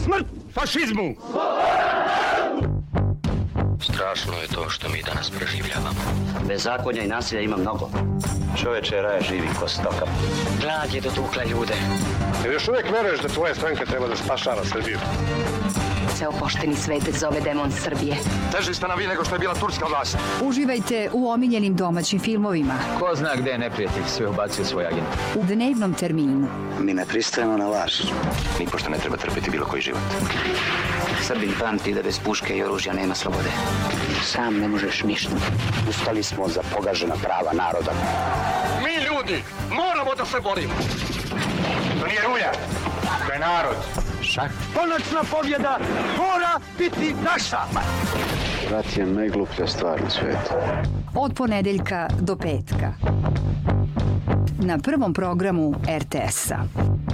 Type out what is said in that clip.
Smrt fašizmu! Strašno je to što mi danas preživljavamo. Bezakonja i nasilja ima mnogo. Čoveče, raja živi ko stoka. Glad je dotukla ljude. Jer još uvijek veruješ da tvoja stranka treba da spašava Srbiju? Ceo pošteni svet zove demon Srbije. Teži ste na vi nego što je bila turska vlast. Uživajte u omiljenim domaćim filmovima. Ko zna gde je neprijatelj, sve ubacio svoj agent. U dnevnom terminu. Mi ne pristajemo na laž. Nipošto ne treba trpeti bilo koji život. Srbin pamti da bez puške i oružja nema slobode. Sam ne možeš ništa. Ustali smo za pogažena prava naroda. Mi ljudi moramo da se borimo. To nije Ruja, to je narod. Šah. Konačna pobjeda mora biti naša. Rat je najgluplja stvar na svijetu. Od ponedeljka do petka. Na prvom programu RTS-a.